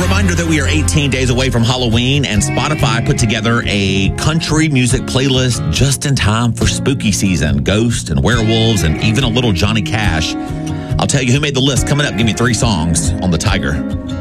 Reminder that we are 18 days away from Halloween, and Spotify put together a country music playlist just in time for spooky season. Ghosts and werewolves and even a little Johnny Cash. I'll tell you who made the list coming up. Give me 3 songs on the Tiger.